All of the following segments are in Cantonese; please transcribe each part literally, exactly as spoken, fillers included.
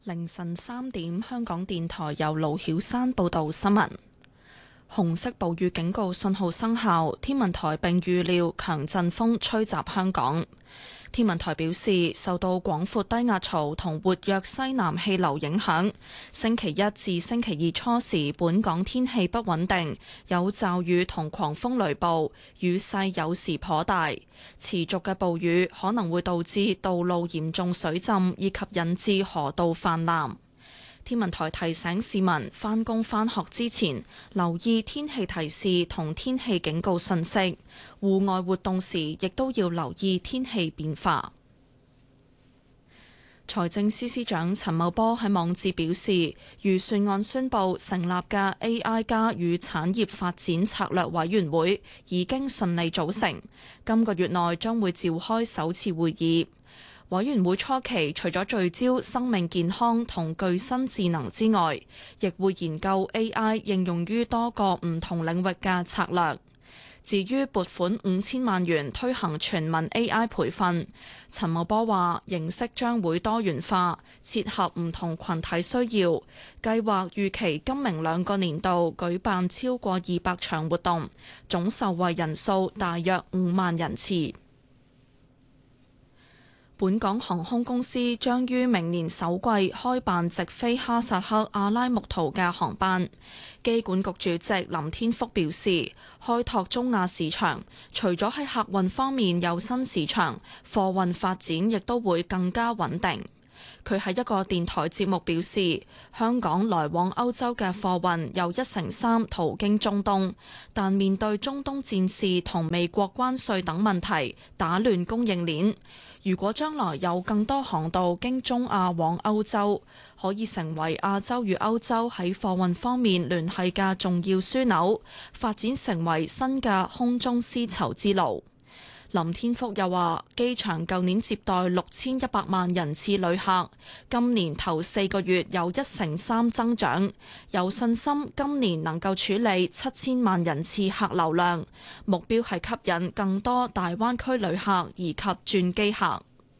凌晨三點，香港電台由盧曉山報道新聞。紅色暴雨警告信號生效，天文台並預料強陣風吹襲香港。天文台表示，受到廣闊低壓槽同活躍西南氣流影響，星期一至星期二初時，本港天氣不穩定，有驟雨同狂風雷暴，雨勢有時頗大。持續嘅暴雨可能會導致道路嚴重水浸，以及引致河道泛濫。天文台提醒市民返工返學之前留意天氣提示同天氣警告信息，戶外活動時亦都要留意天氣變化。財政司司長陳茂波喺網誌表示，預算案宣布成立嘅 A I 加與產業發展策略委員會已經順利組成，今個月內將會召開首次會議。委員會初期除咗聚焦生命健康同具身智能之外，亦會研究 A I 應用於多個唔同領域嘅策略。至於撥款五千萬元推行全民 A I 培訓，陳茂波話形式將會多元化，切合唔同群體需要。計劃預期今明兩個年度舉辦超過二百場活動，總受惠人數大約五萬人次。本港航空公司將於明年首季開辦直飛哈薩克阿拉木圖嘅航班。機管局主席林天福表示，開拓中亞市場，除咗喺客運方面有新市場，貨運發展亦都會更加穩定。佢喺一個電台節目表示，香港來往歐洲嘅貨運有一成三途經中東，但面對中東戰事同美國關稅等問題，打亂供應鏈。如果將來有更多航道經中亞往歐洲，可以成為亞洲與歐洲喺貨運方面聯繫嘅重要樞紐，發展成為新嘅空中絲綢之路。林天福又話，機場舊年接待六千一百萬人次旅客，今年頭四個月有一成三增長，有信心今年能夠處理七千萬人次客流量，目標係吸引更多大灣區旅客以及轉機客。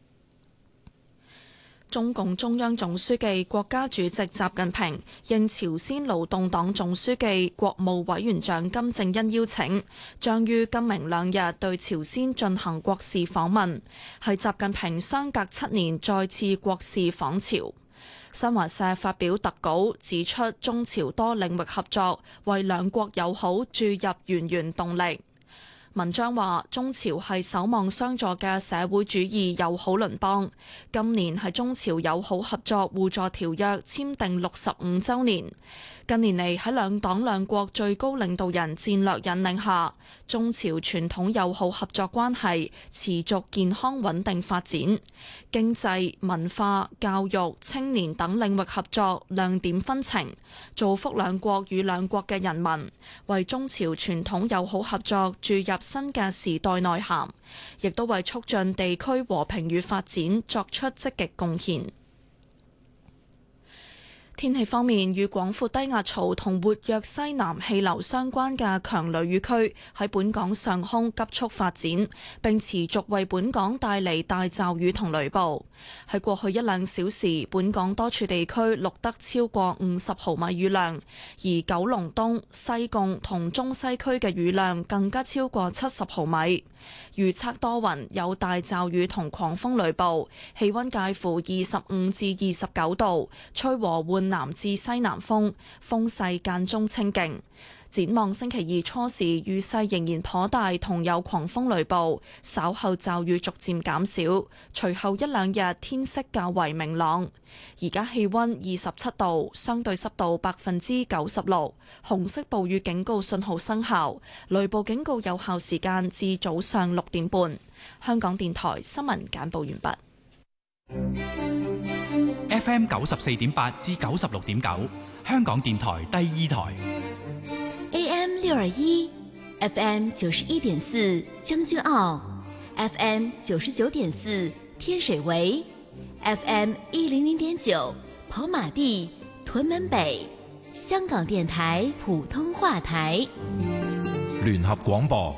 中共中央總書記、國家主席習近平應朝鮮勞動黨總書記、國務委員長金正恩邀請，將於今明兩日對朝鮮進行國事訪問，係習近平相隔七年再次國事訪朝。新華社發表特稿指出，中朝多領域合作為兩國友好注入源源動力。文章話，中朝係守望相助嘅社會主義友好鄰邦，今年係中朝友好合作互助條約簽訂六十五週年。近年嚟喺兩黨兩國最高領導人戰略引領下，中朝傳統友好合作關係持續健康穩定發展，經濟、文化、教育、青年等領域合作亮點紛呈，造福兩國與兩國嘅人民，為中朝傳統友好合作注入新嘅時代內涵，亦都為促進地區和平與發展作出積極貢獻。天氣方面，與廣闊低壓槽同活躍西南氣流相關嘅強雷雨區喺本港上空急速發展，並持續為本港帶嚟大驟雨同雷暴。喺過去一兩小時，本港多處地區錄得超過五十毫米雨量，而九龍東、西貢同中西區嘅雨量更加超過七十毫米。預測多雲，有大驟雨同狂風雷暴，氣溫介乎二十五至二十九度，吹和緩南至西南風，風勢間中清勁。展望星期二初時，雨勢仍然頗大，同有狂風雷暴，稍後驟雨逐漸減少，隨後一兩日天色較為明朗。而家氣溫二十七度，相對濕度百分之九十六，紅色暴雨警告信號生效，雷暴警告有效時間至早上六點半。香港電台新聞簡報完畢。F M 九十四點八至九十六點九，香港電台第二台。 A M 六二一 ，F M 九十一點四將軍澳 ，F M 九十九點四天水圍 ，F M 一零零點九跑馬地屯門北，香港電台普通話台。 聯合廣播。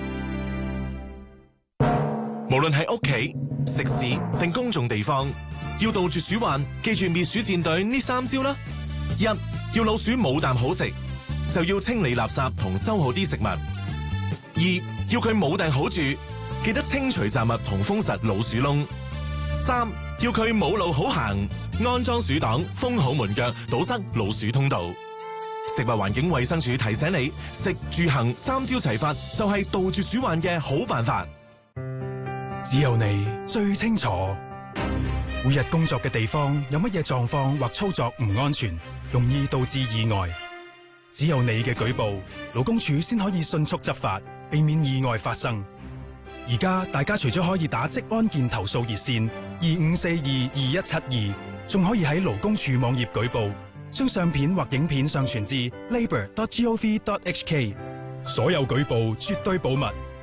無論係屋企、食肆定公眾地方， 要杜絕鼠患，記住滅鼠戰隊呢三招啦。一，要老鼠冇啖好食，就要清理垃圾同收好啲食物。二，要佢冇埞好住，記得清除雜物同封實老鼠窿。三，要佢冇路好行，安裝鼠擋，封好門腳，堵塞老鼠通道。食物環境衛生署提醒你，食住行三招齊發，就係杜絕鼠患嘅好辦法。 只有你最清楚，每日工作嘅地方有乜嘢狀況或操作唔安全，容易導致意外。只有你嘅舉報，勞工處先可以迅速執法，避免意外發生。而家大家除咗可以打職安健投訴熱線二五四二二一七二，仲可以喺勞工處網頁舉報，將相片或影片上傳至 labour dot gov dot h k。所有舉報絕對保密。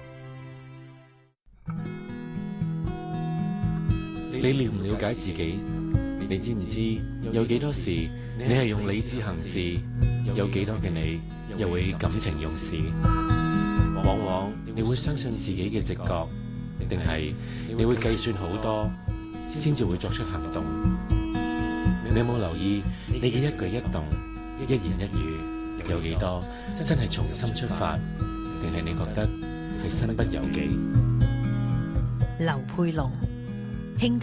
你了唔了解自己？你知唔知有幾多時你係用理智行事，有幾多嘅你又會感情用事？往往你會相信自己嘅直覺，定係你會計算好多先至會作出行動？你有冇留意你嘅一舉一動、一言一語有幾多真係從心出發，定係你覺得係身不由己？ 劉佩龍。